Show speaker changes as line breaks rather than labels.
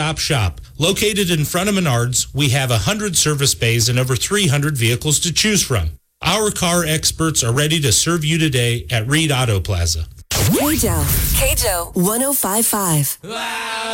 one-stop shop. Located in front of Menards, we have 100 service bays and over 300 vehicles to choose from. Our car experts are ready to serve you today at Reed Auto Plaza.
KJO 105.5.